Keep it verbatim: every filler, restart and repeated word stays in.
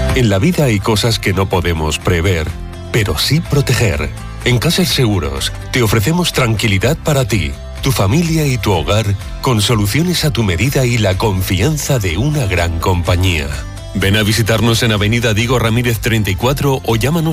En la vida hay cosas que no podemos prever, pero sí proteger. En Caser Seguros te ofrecemos tranquilidad para ti, tu familia y tu hogar, con soluciones a tu medida y la confianza de una gran compañía. Ven a visitarnos en Avenida Diego Ramírez treinta y cuatro o llámanos